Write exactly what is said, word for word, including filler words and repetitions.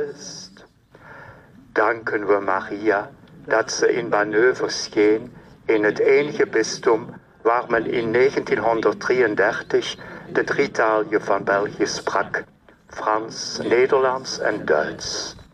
is. Danken we Maria dat ze in Baneuvre scheen, in het enige bisdom waar men in negentienhonderddrieëndertig de drie talen van België sprak, Frans, Nederlands en Duits.